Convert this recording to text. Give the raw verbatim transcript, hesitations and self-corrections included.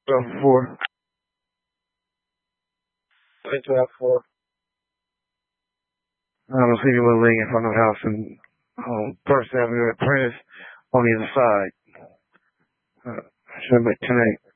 twelve four. twelve four. I don't see anyone laying in front of the house and um, First Avenue at Prentice on the other side. Uh, should have been tonight.